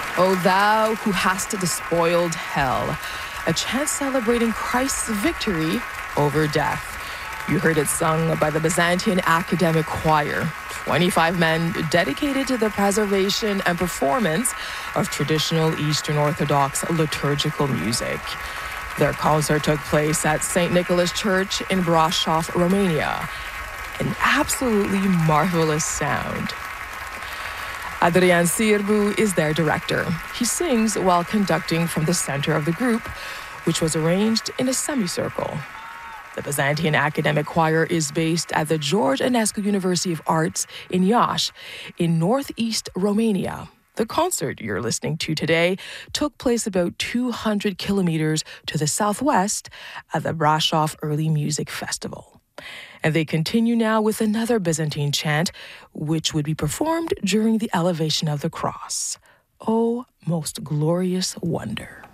O thou who hast despoiled hell, a chant celebrating Christ's victory over death. You heard it sung by the Byzantine Academic Choir, 25 men dedicated to the preservation and performance of traditional Eastern Orthodox liturgical music. Their concert took place at St. Nicholas Church in Brașov, Romania. An absolutely marvelous sound. Adrian Sârbu is their director. He sings while conducting from the center of the group, which was arranged in a semicircle. The Byzantine Academic Choir is based at the George Enescu University of Arts in Iași, in northeast Romania. The concert you're listening to today took place about 200 kilometers to the southwest at the Brașov Early Music Festival. And they continue now with another Byzantine chant, which would be performed during the elevation of the cross. O most glorious wonder.